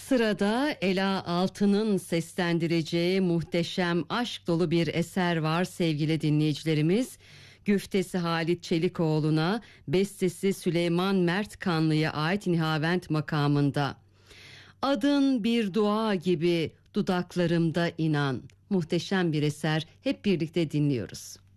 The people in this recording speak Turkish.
Sırada Ela Altı'nın seslendireceği muhteşem aşk dolu bir eser var sevgili dinleyicilerimiz. Güftesi Halit Çelikoğlu'na, bestesi Süleyman Mert Kanlı'ya ait Nihavent makamında. Adın bir dua gibi dudaklarımda inan. Muhteşem bir eser, hep birlikte dinliyoruz.